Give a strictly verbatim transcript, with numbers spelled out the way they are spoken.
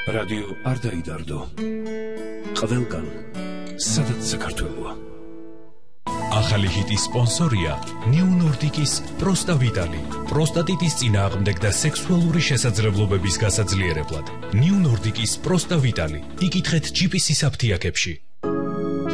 რადიო არ დაიდარდო. ყველგან, სადაც საქართველოა. ახალი ჰიტის სპონსორია New Nordic-ის პროსტავიტალი. პროსტატიტის წინააღმდეგ და სექსუალური შესაძლებლობების გასაძლიერებლად. New Nordic-ის პროსტავიტალი. იკითხეთ ჯი პი სის აფთიაქებში.